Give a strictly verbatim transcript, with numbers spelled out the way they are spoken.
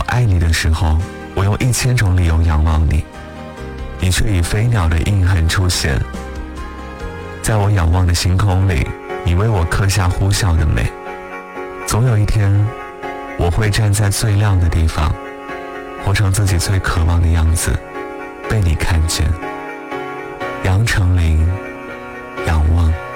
爱你的时候，我用一千种理由仰望你，你却以飞鸟的印痕出现。在我仰望的星空里，你为我刻下呼啸的美。总有一天，我会站在最亮的地方，活成自己最渴望的样子，被你看见。杨丞琳，仰望。